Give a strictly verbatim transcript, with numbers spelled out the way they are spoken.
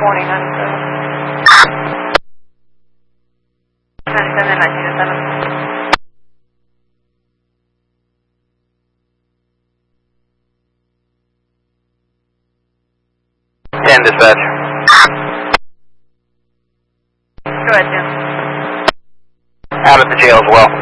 morning, understood. Understood, then nineteen oh seven. ten dispatch. Go ahead, Jim. Out at the jail as well.